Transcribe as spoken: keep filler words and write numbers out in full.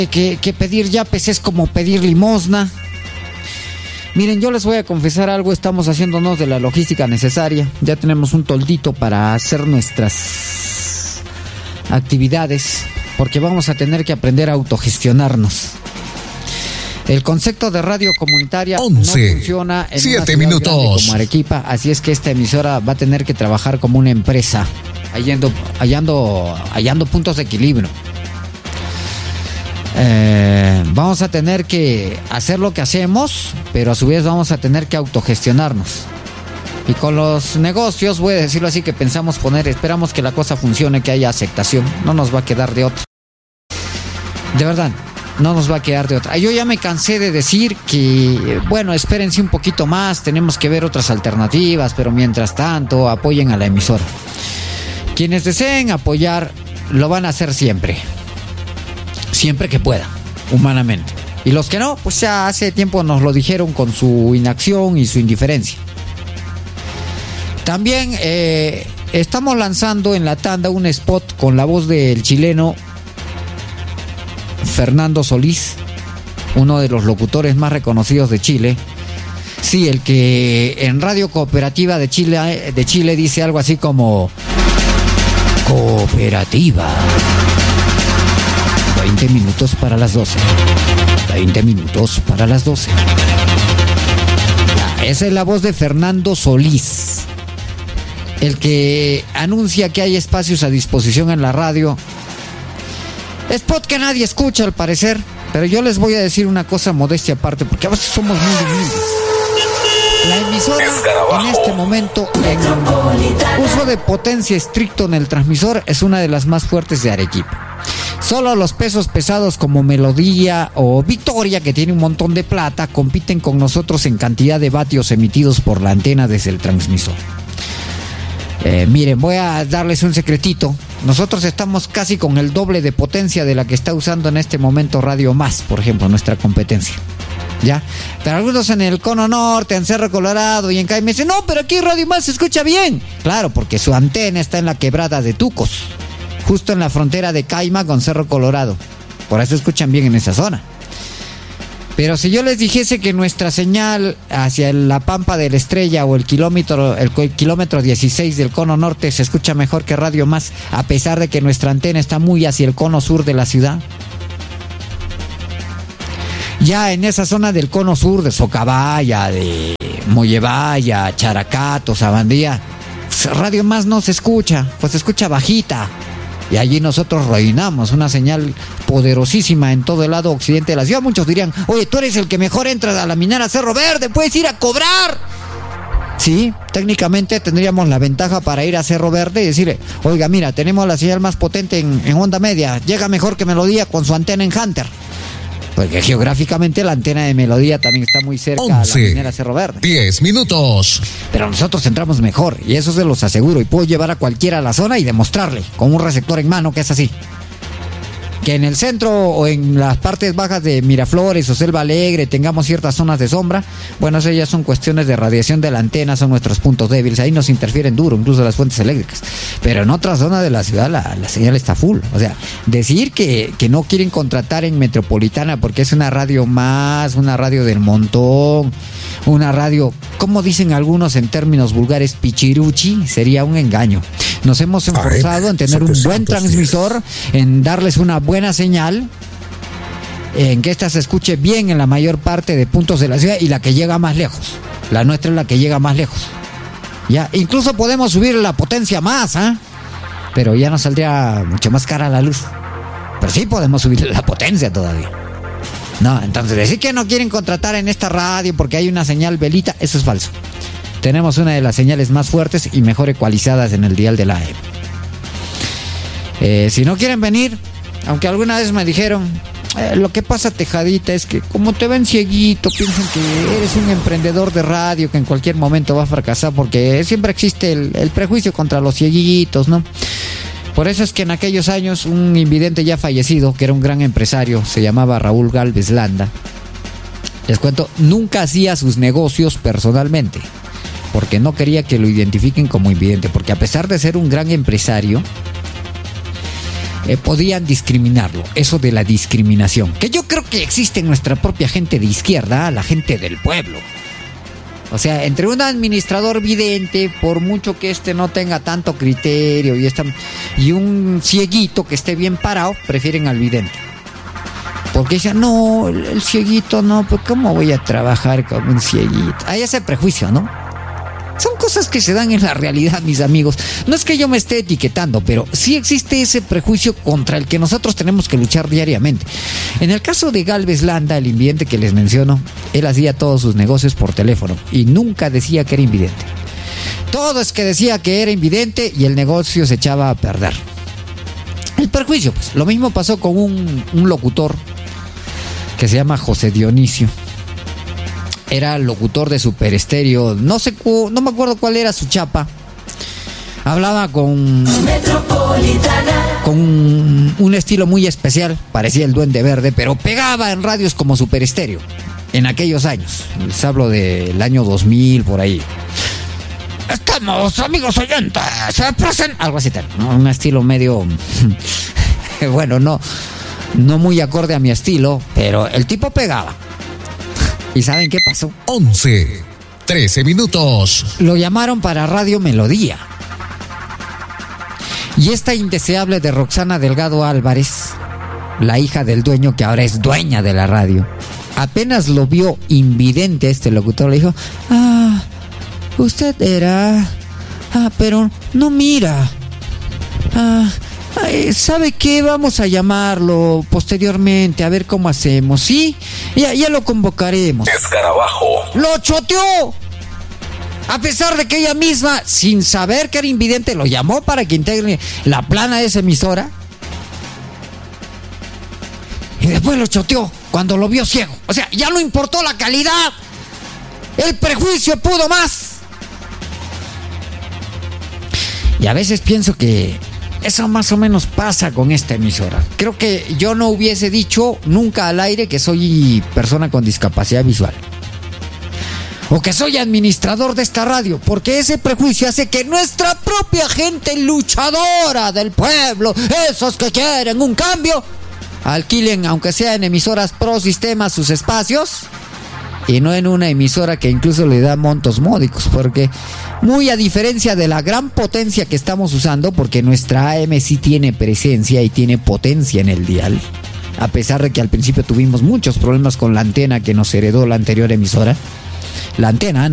que, que pedir yapes es como pedir limosna. Miren, yo les voy a confesar algo, estamos haciéndonos de la logística necesaria. Ya tenemos un toldito para hacer nuestras actividades, porque vamos a tener que aprender a autogestionarnos. El concepto de radio comunitaria once, no funciona en siete una ciudad minutos. grande como Arequipa, así es que esta emisora va a tener que trabajar como una empresa, hallando, hallando, hallando puntos de equilibrio. Eh, vamos a tener que hacer lo que hacemos, pero a su vez vamos a tener que autogestionarnos. Y con los negocios, voy a decirlo así, que pensamos poner, esperamos que la cosa funcione, que haya aceptación, no nos va a quedar de otra. De verdad, no nos va a quedar de otra. Yo ya me cansé de decir que, bueno, espérense un poquito más, tenemos que ver otras alternativas, pero mientras tanto, apoyen a la emisora. Quienes deseen apoyar, lo van a hacer siempre. Siempre que puedan, humanamente. Y los que no, pues ya hace tiempo nos lo dijeron con su inacción y su indiferencia. También eh, estamos lanzando en la tanda un spot con la voz del chileno Fernando Solís, uno de los locutores más reconocidos de Chile. Sí, el que en Radio Cooperativa de Chile, de Chile dice algo así como: cooperativa. veinte minutos para las doce. veinte minutos para las doce. Esa es la voz de Fernando Solís, el que anuncia que hay espacios a disposición en la radio. Spot que nadie escucha al parecer, pero yo les voy a decir una cosa, modestia aparte, porque a veces somos muy humildes. La emisora en este momento, en uso de potencia estricto en el transmisor, es una de las más fuertes de Arequipa. Solo los pesos pesados como Melodía o Victoria, que tiene un montón de plata, compiten con nosotros en cantidad de vatios emitidos por la antena desde el transmisor. Eh, miren, voy a darles un secretito. Nosotros estamos casi con el doble de potencia de la que está usando en este momento Radio Más, por ejemplo, nuestra competencia. ¿Ya? Pero algunos en el Cono Norte, en Cerro Colorado y en Caima me dicen: no, pero aquí Radio Más se escucha bien. Claro, porque su antena está en la quebrada de Tucos, justo en la frontera de Caima con Cerro Colorado. Por eso escuchan bien en esa zona. Pero si yo les dijese que nuestra señal hacia la Pampa de la Estrella o el kilómetro, el kilómetro dieciséis del Cono Norte se escucha mejor que Radio Más, a pesar de que nuestra antena está muy hacia el cono sur de la ciudad. Ya en esa zona del cono sur, de Socabaya, de Mollevaya, Characato, Sabandía, Radio Más no se escucha, pues se escucha bajita. Y allí nosotros reinamos, una señal poderosísima en todo el lado occidente de la ciudad. Muchos dirían: oye, tú eres el que mejor entra a la minera Cerro Verde, puedes ir a cobrar. Sí, técnicamente tendríamos la ventaja para ir a Cerro Verde y decirle: oiga, mira, tenemos la señal más potente en, en onda media, llega mejor que Melodía con su antena en Hunter. Porque geográficamente la antena de Melodía también está muy cerca once, a la minera Cerro Verde. diez minutos. Pero nosotros entramos mejor, y eso se los aseguro. Y puedo llevar a cualquiera a la zona y demostrarle, con un receptor en mano, que es así. Que en el centro o en las partes bajas de Miraflores o Selva Alegre tengamos ciertas zonas de sombra, bueno, esas ya son cuestiones de radiación de la antena, son nuestros puntos débiles, ahí nos interfieren duro, incluso las fuentes eléctricas. Pero en otras zonas de la ciudad la, la señal está full. O sea, decir que, que no quieren contratar en Metropolitana porque es una radio más, una radio del montón, una radio, como dicen algunos en términos vulgares, pichiruchi, sería un engaño. Nos hemos esforzado en tener un buen transmisor, en darles una buena señal, en que ésta se escuche bien en la mayor parte de puntos de la ciudad y la que llega más lejos. La nuestra es la que llega más lejos. Ya, incluso podemos subir la potencia más, ¿eh? Pero ya nos saldría mucho más cara la luz. Pero sí podemos subir la potencia todavía. No, entonces decir que no quieren contratar en esta radio porque hay una señal velita, eso es falso. Tenemos una de las señales más fuertes y mejor ecualizadas en el dial de la A M. Eh, si no quieren venir, aunque alguna vez me dijeron, eh, lo que pasa, Tejadita, es que como te ven cieguito, piensan que eres un emprendedor de radio que en cualquier momento va a fracasar, porque siempre existe el, el prejuicio contra los cieguitos, ¿no? Por eso es que en aquellos años un invidente ya fallecido, que era un gran empresario, se llamaba Raúl Galvez Landa, les cuento, nunca hacía sus negocios personalmente, porque no quería que lo identifiquen como invidente, porque a pesar de ser un gran empresario, eh, podían discriminarlo, eso de la discriminación, que yo creo que existe en nuestra propia gente de izquierda, la gente del pueblo. O sea, entre un administrador vidente, por mucho que este no tenga tanto criterio, y, esta, y un cieguito que esté bien parado, prefieren al vidente. Porque dicen, no, el, el cieguito no, pues ¿cómo voy a trabajar con un cieguito? Hay ese prejuicio, ¿no? Son cosas que se dan en la realidad, mis amigos. No es que yo me esté etiquetando, pero sí existe ese prejuicio contra el que nosotros tenemos que luchar diariamente. En el caso de Galvez Landa, el invidente que les menciono, él hacía todos sus negocios por teléfono y nunca decía que era invidente. Todo es que decía que era invidente y el negocio se echaba a perder. El perjuicio, pues. Lo mismo pasó con un, un locutor que se llama José Dionisio. Era locutor de Super Estéreo. No sé, no me acuerdo cuál era su chapa. Hablaba con con un, un estilo muy especial. Parecía el Duende Verde, pero pegaba en radios como Super Estéreo. En aquellos años. Les hablo del año dos mil, por ahí. Estamos, amigos oyentes, se present... algo así tal, ¿no? Un estilo medio... bueno, no, no muy acorde a mi estilo, pero el tipo pegaba. ¿Y saben qué pasó? once, trece minutos. Lo llamaron para Radio Melodía. Y esta indeseable de Roxana Delgado Álvarez, la hija del dueño que ahora es dueña de la radio, apenas lo vio invidente este locutor, le dijo, ah, usted era, ah, pero no mira, ah, ¿sabe qué? Vamos a llamarlo posteriormente, a ver cómo hacemos, ¿sí? Ya, ya lo convocaremos. Escarabajo. ¡Lo choteó! A pesar de que ella misma, sin saber que era invidente, lo llamó para que integre la plana de esa emisora. Y después lo choteó cuando lo vio ciego. O sea, ya no importó la calidad. El prejuicio pudo más. Y a veces pienso que eso más o menos pasa con esta emisora. Creo que yo no hubiese dicho nunca al aire que soy persona con discapacidad visual. O que soy administrador de esta radio, porque ese prejuicio hace que nuestra propia gente luchadora del pueblo, esos que quieren un cambio, alquilen, aunque sea en emisoras pro sistema, sus espacios, y no en una emisora que incluso le da montos módicos, porque muy a diferencia de la gran potencia que estamos usando, porque nuestra A M sí tiene presencia y tiene potencia en el dial, a pesar de que al principio tuvimos muchos problemas con la antena que nos heredó la anterior emisora, la antena